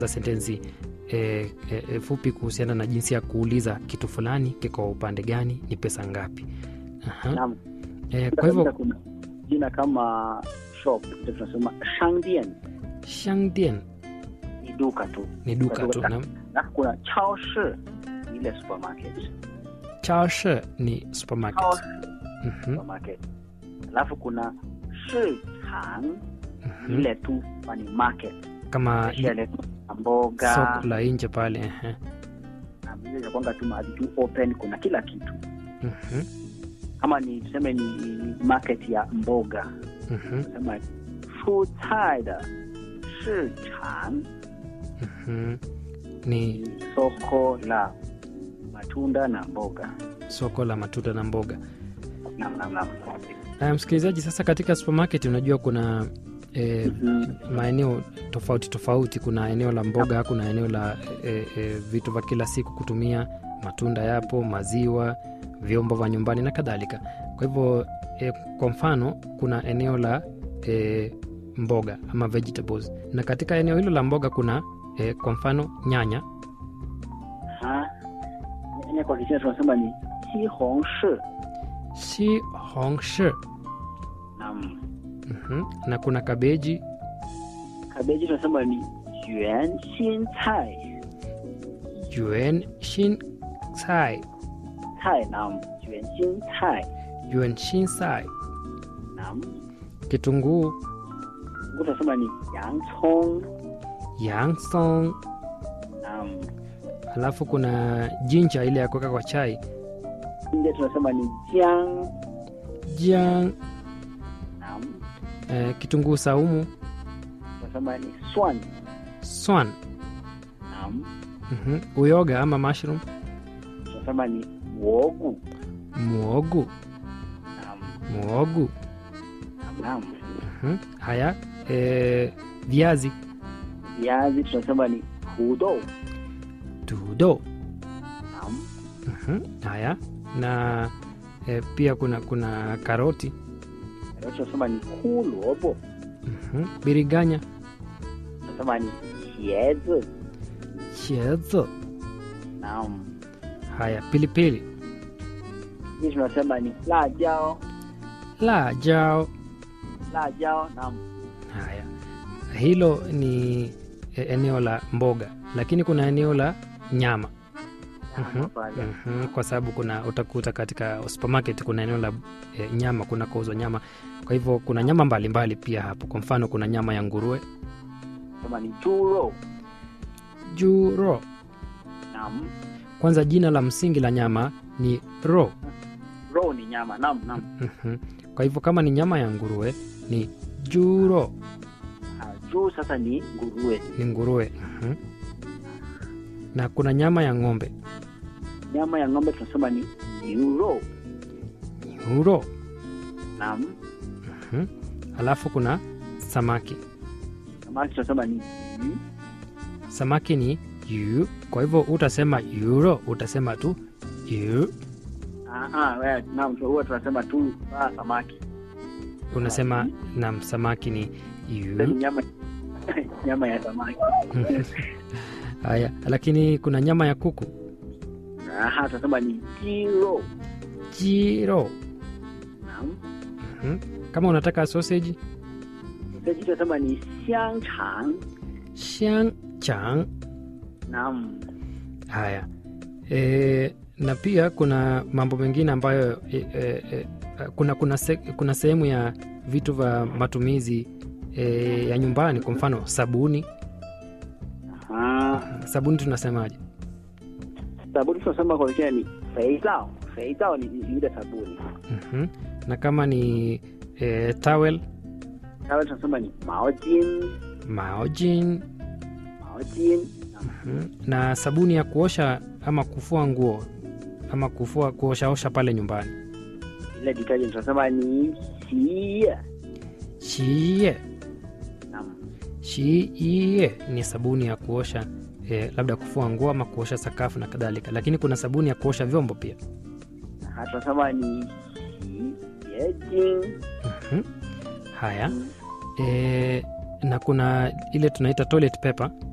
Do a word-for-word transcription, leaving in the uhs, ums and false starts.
za sentensi e, e, e, fupi kuhusiana na jinsi ya kuuliza kitu fulani kiko upande gani, ni pesa ngapi. Aha. Naam. E, kwa hivyo kuna jina kama shop tunasema shangdian, shangdian ni duka tu, ni duka tu. Naam. Na kuna chaoshi, ile supermarket. Chaoshi ni supermarket. Chaoshi, Mhm. supermarket. Alafu kuna shichang, Mhm. ile tu ni market. Kama Ile mboga, soko la nje pale. Ehe. na vile kwanga tu mahali tu open, kuna kila kitu. Mhm. Kama ni tuseme ni market ya mboga, Mhm. tuseme shu cai de shichang, Mhm. Ni soko la matunda na mboga. soko la matunda na mboga. Naam, naam, naam. Na msikilizaji, sasa katika supermarket unajua kuna e, maeneo tofauti tofauti. Kuna eneo la mboga, kuna eneo la e, e, vitu vya kila siku kutumia, matunda yapo, maziwa, vyombo vya nyumbani na kadhalika. Kwa hivyo e, kwa mfano kuna eneo la e, mboga ama vegetables, na katika eneo hilo la mboga kuna e, kwa mfano nyanya. Ha? Nyanya kwa Kichina tunasema ni qihongshi. Si hongshi. Naam. Mhm. Na kuna kabeji. Kabeji tunasema ni yuan xin cai. Yuan xin cai. Cai, naam. Yuan xin cai. Yuan xin cai. Naam. Kitunguu. Kitunguu tunasema ni yangcong. Yangsong. Naam. Alafu kuna jinja ile ya kuweka kwa chai. Nje tunasema ni jiang. Jiang. Naam. Eh, kitunguu saumu. Tunasema ni swan. Swan. Naam. Mhm. Uyoga ama mushroom. Tunasema ni wogu. Muogu. Naam. Muogu. Naam, naam. Mhm. Haya, eh, viazi. Viazi tunasema ni hudou. Tudo. Naam. Mhm. Haya, na eh, pia kuna kuna karoti. Leo tunasema ni huluobo. Mhm. Biriganya. Tunasema ni xiezi. Chiezi. Naam. Haya, pilipili. Hii tunasema ni la jiao. La jao. La jiao, naam. Haya, hilo ni e, eneo la mboga, lakini kuna eneo la nyama. Mhm. Pale. Mhm. Kwa sababu kuna utakuta katika supermarket kuna eneo la e, nyama, kuna kuuzwa nyama. Kwa hivyo kuna nyama mbalimbali mbali pia hapo. Kwa mfano kuna nyama ya nguruwe. Tunasema ni zhurou. Juro. Naam. Kwanza jina la msingi la nyama ni ro. Rou ni nyama, naam, naam. Mhm. Kwa hivyo kama ni nyama ya nguruwe ni juro, Ah, juu sasa ni nguruwe. ni nguruwe. Mhm. Na kuna nyama ya ng'ombe. Nyama ya ng'ombe tunasema ni niurou. Uro. Naam. Mhm. Alafu kuna samaki. Samaki tunasema ni yu. Samaki ni yu. Kwa hivyo utasema euro, utasema tu yu. Ah, ah, wewe naam, huwa tunasema tu ah, samaki. Unasema na samaki ni Ile ni yu. nyama nyama ya samaki. Haya, lakini kuna nyama ya kuku. Ah, tunasema ni jiro. Jiro. Naam. Mhm. Kama unataka sausage, Sasa tunasema ni xiangchang. xiang chang. Naam. Haya, e, na pia kuna mambo mengine ambayo e, e, e, kuna kuna se, kuna sehemu ya vitu vya matumizi e, ya nyumbani. Kwa mfano sabuni. Ah, Sabuni tunasemaje? sabuni tunasema kwa Kichina ni feizao. Feizao ni ni ile sabuni. Mhm. Na kama ni e, towel, Sawa, tunasema ni maojin. maojin. Maojin. Mhm. Na sabuni ya kuosha ama kufua nguo ama kufua kuoshaosha pale nyumbani. Ile detergent tunasema ni xie. Shie. Naam. Shie ni sabuni ya kuosha e, labda kufua nguo ama kuosha sakafu na kadhalika, lakini kuna sabuni ya kuosha vyombo pia. Ah, tunasema ni xiejin. Mhm. Haya, e, na kuna ile tunaita toilet paper.